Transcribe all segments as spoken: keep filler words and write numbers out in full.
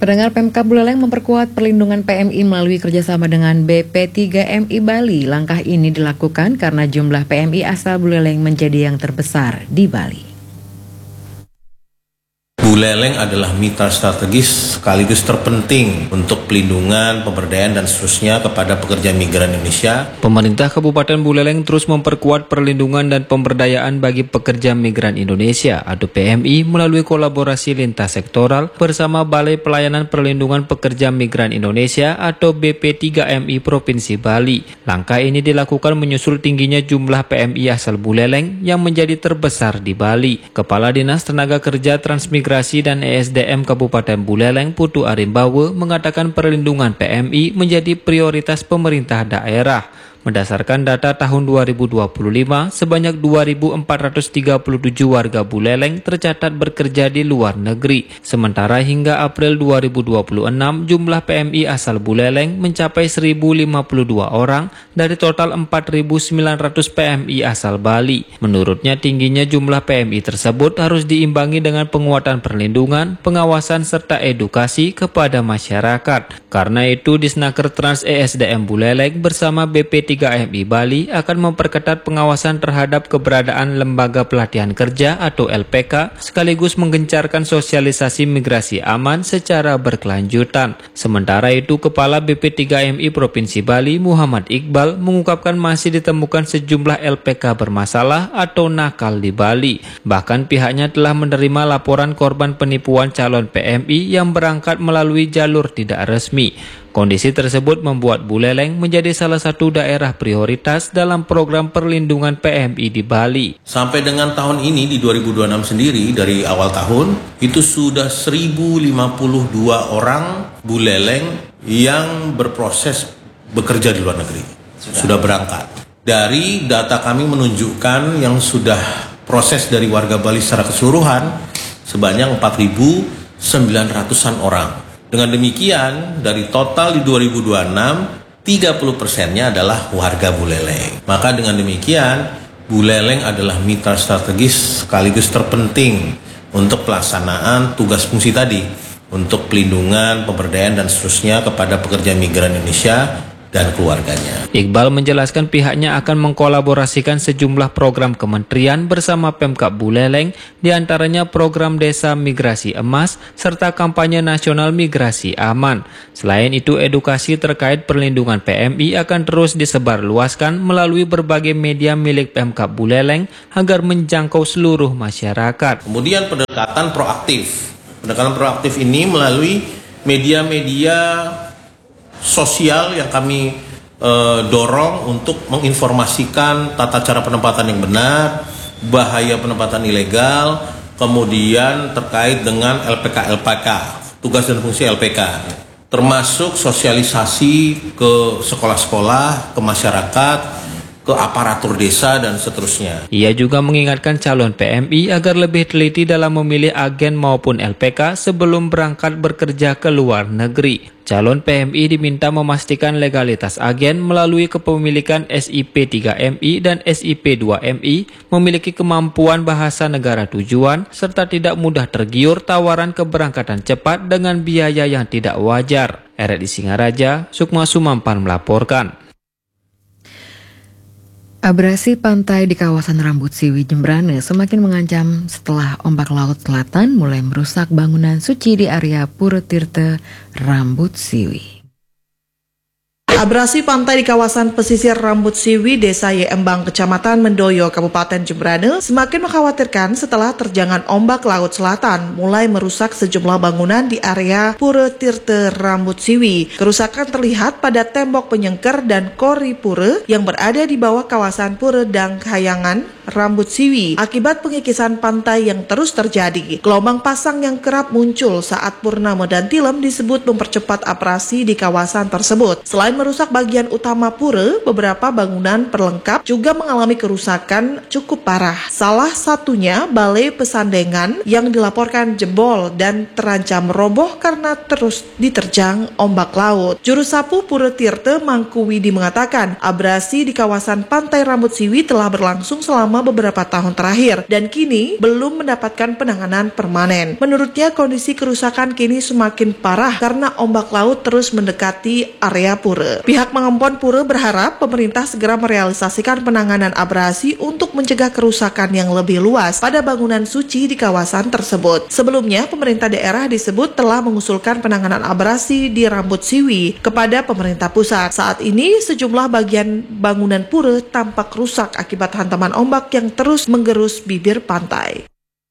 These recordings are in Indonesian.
Pendengar, Pemkab Buleleng memperkuat perlindungan P M I melalui kerjasama dengan B P tiga M I Bali. Langkah ini dilakukan karena jumlah P M I asal Buleleng menjadi yang terbesar di Bali. Buleleng adalah mitra strategis sekaligus terpenting untuk pelindungan, pemberdayaan, dan seterusnya kepada pekerja migran Indonesia. Pemerintah Kabupaten Buleleng terus memperkuat perlindungan dan pemberdayaan bagi pekerja migran Indonesia atau P M I melalui kolaborasi lintas sektoral bersama Balai Pelayanan Perlindungan Pekerja Migran Indonesia atau B P tiga M I Provinsi Bali. Langkah ini dilakukan menyusul tingginya jumlah P M I asal Buleleng yang menjadi terbesar di Bali. Kepala Dinas Tenaga Kerja Transmigrasi dan E S D M Kabupaten Buleleng Putu Arimbawe mengatakan perlindungan P M I menjadi prioritas pemerintah daerah. Berdasarkan data tahun dua ribu dua puluh lima, sebanyak dua ribu empat ratus tiga puluh tujuh warga Buleleng tercatat bekerja di luar negeri. Sementara hingga April dua ribu dua puluh enam, jumlah P M I asal Buleleng mencapai seribu lima puluh dua orang dari total empat ribu sembilan ratus P M I asal Bali. Menurutnya, tingginya jumlah P M I tersebut harus diimbangi dengan penguatan perlindungan, pengawasan, serta edukasi kepada masyarakat. Karena itu, Disnaker Trans E S D M Buleleng bersama B P tiga M I Bali akan memperketat pengawasan terhadap keberadaan lembaga pelatihan kerja atau L P K sekaligus menggencarkan sosialisasi migrasi aman secara berkelanjutan. Sementara itu, Kepala B P tiga M I Provinsi Bali Muhammad Iqbal mengungkapkan masih ditemukan sejumlah L P K bermasalah atau nakal di Bali. Bahkan pihaknya telah menerima laporan korban penipuan calon P M I yang berangkat melalui jalur tidak resmi. Kondisi tersebut membuat Buleleng menjadi salah satu daerah prioritas dalam program perlindungan P M I di Bali. Sampai dengan tahun ini di dua ribu dua puluh enam sendiri, dari awal tahun itu sudah seribu lima puluh dua orang Buleleng yang berproses bekerja di luar negeri. Sudah, sudah berangkat. Dari data kami menunjukkan yang sudah proses dari warga Bali secara keseluruhan sebanyak empat ribu sembilan ratusan orang. Dengan demikian, dari total di dua ribu dua puluh enam, tiga puluh persennya adalah warga Buleleng. Maka dengan demikian, Buleleng adalah mitra strategis sekaligus terpenting untuk pelaksanaan tugas fungsi tadi, untuk pelindungan, pemberdayaan, dan seterusnya kepada pekerja migran Indonesia dan keluarganya. Iqbal menjelaskan pihaknya akan mengkolaborasikan sejumlah program kementerian bersama Pemkab Buleleng, diantaranya program Desa Migrasi Emas serta kampanye nasional migrasi aman. Selain itu, edukasi terkait perlindungan P M I akan terus disebarluaskan melalui berbagai media milik Pemkab Buleleng agar menjangkau seluruh masyarakat. Kemudian pendekatan proaktif. Pendekatan proaktif ini melalui media-media sosial yang kami e, dorong untuk menginformasikan tata cara penempatan yang benar, bahaya penempatan ilegal, kemudian terkait dengan L P K L P K, tugas dan fungsi L P K, termasuk sosialisasi ke sekolah-sekolah, ke masyarakat, ke aparatur desa, dan seterusnya. Ia juga mengingatkan calon P M I agar lebih teliti dalam memilih agen maupun L P K sebelum berangkat bekerja ke luar negeri. Calon P M I diminta memastikan legalitas agen melalui kepemilikan S I P tiga M I dan S I P dua M I, memiliki kemampuan bahasa negara tujuan, serta tidak mudah tergiur tawaran keberangkatan cepat dengan biaya yang tidak wajar. R R I Singaraja, Sukma Sumampan melaporkan. Abrasi pantai di kawasan Rambut Siwi Jembrane semakin mengancam setelah ombak laut selatan mulai merusak bangunan suci di area Pura Tirta Rambut Siwi. Abrasi pantai di kawasan pesisir Rambut Siwi, Desa Yembang, Kecamatan Mendoyo, Kabupaten Jembrane semakin mengkhawatirkan setelah terjangan ombak laut selatan mulai merusak sejumlah bangunan di area Pura Tirta Rambut Siwi. Kerusakan terlihat pada tembok penyengker dan kori pura yang berada di bawah kawasan Pura Dang Kayangan Rambut Siwi akibat pengikisan pantai yang terus terjadi. Gelombang pasang yang kerap muncul saat purnama dan tilem disebut mempercepat abrasi di kawasan tersebut. Selain merusak merusak bagian utama pura, beberapa bangunan perlengkap juga mengalami kerusakan cukup parah. Salah satunya Balai Pesandengan yang dilaporkan jebol dan terancam roboh karena terus diterjang ombak laut. Juru sapu Pura Tirta Mangkuwidi mengatakan, abrasi di kawasan Pantai Rambut Siwi telah berlangsung selama beberapa tahun terakhir dan kini belum mendapatkan penanganan permanen. Menurutnya, kondisi kerusakan kini semakin parah karena ombak laut terus mendekati area pura. Pihak Mangempon Pura berharap pemerintah segera merealisasikan penanganan abrasi untuk mencegah kerusakan yang lebih luas pada bangunan suci di kawasan tersebut. Sebelumnya, pemerintah daerah disebut telah mengusulkan penanganan abrasi di Rambut Siwi kepada pemerintah pusat. Saat ini, sejumlah bagian bangunan pura tampak rusak akibat hantaman ombak yang terus menggerus bibir pantai.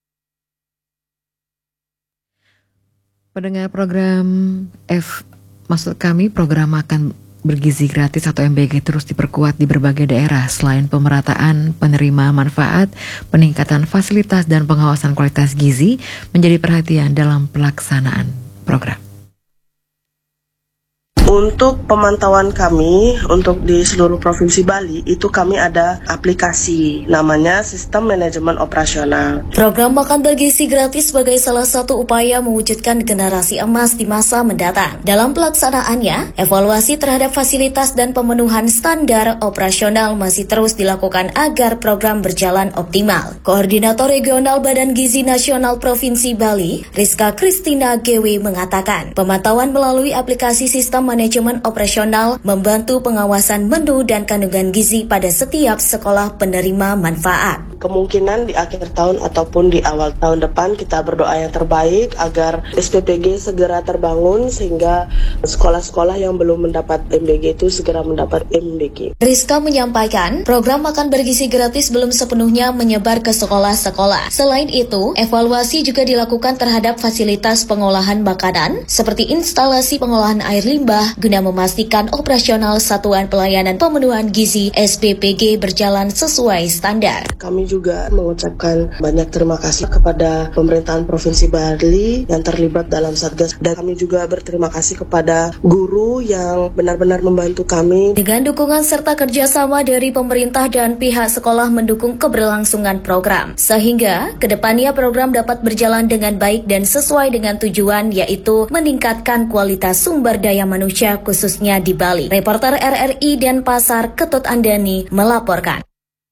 Pendengar program F, maksud kami program makan bergizi gratis atau M B G terus diperkuat di berbagai daerah. Selain pemerataan penerima manfaat, peningkatan fasilitas dan pengawasan kualitas gizi menjadi perhatian dalam pelaksanaan program. Untuk pemantauan kami, untuk di seluruh Provinsi Bali, itu kami ada aplikasi, namanya Sistem Manajemen Operasional. Program makan bergizi gratis sebagai salah satu upaya mewujudkan generasi emas di masa mendatang. Dalam pelaksanaannya, evaluasi terhadap fasilitas dan pemenuhan standar operasional masih terus dilakukan agar program berjalan optimal. Koordinator Regional Badan Gizi Nasional Provinsi Bali, Rizka Kristina G W mengatakan, pemantauan melalui aplikasi Sistem Manajemen Operasional membantu pengawasan menu dan kandungan gizi pada setiap sekolah penerima manfaat. Kemungkinan di akhir tahun ataupun di awal tahun depan kita berdoa yang terbaik agar S P P G segera terbangun sehingga sekolah-sekolah yang belum mendapat M B G itu segera mendapat M B G. Rizka menyampaikan, program makan bergizi gratis belum sepenuhnya menyebar ke sekolah-sekolah. Selain itu, evaluasi juga dilakukan terhadap fasilitas pengolahan makanan seperti instalasi pengolahan air limbah guna memastikan operasional satuan pelayanan pemenuhan gizi S P P G berjalan sesuai standar. Kami juga mengucapkan banyak terima kasih kepada pemerintahan Provinsi Bali yang terlibat dalam Satgas, dan kami juga berterima kasih kepada guru yang benar-benar membantu kami. Dengan dukungan serta kerjasama dari pemerintah dan pihak sekolah mendukung keberlangsungan program, sehingga kedepannya program dapat berjalan dengan baik dan sesuai dengan tujuan, yaitu meningkatkan kualitas sumber daya manusia khususnya di Bali. Reporter R R I Denpasar Ketut Andani melaporkan.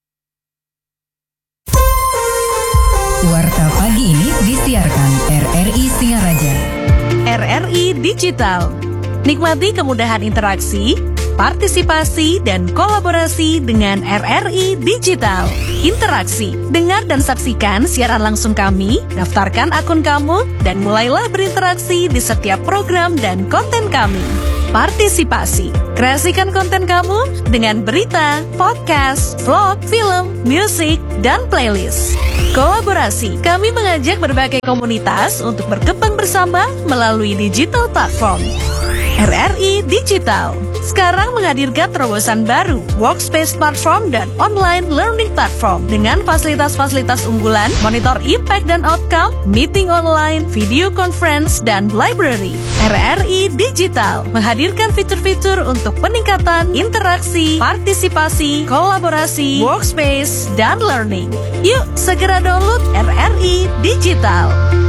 Warta pagi ini disiarkan R R I Singaraja. R R I Digital. Nikmati kemudahan interaksi, partisipasi, dan kolaborasi dengan R R I Digital. Interaksi, dengar dan saksikan siaran langsung kami, daftarkan akun kamu, dan mulailah berinteraksi di setiap program dan konten kami. Partisipasi, kreasikan konten kamu dengan berita, podcast, vlog, film, musik, dan playlist. Kolaborasi, kami mengajak berbagai komunitas untuk berkembang bersama melalui digital platform. R R I Digital sekarang menghadirkan terobosan baru, workspace platform dan online learning platform dengan fasilitas-fasilitas unggulan, monitor impact dan outcome, meeting online, video conference, dan library. R R I Digital menghadirkan fitur-fitur untuk peningkatan interaksi, partisipasi, kolaborasi, workspace, dan learning. Yuk segera download R R I Digital.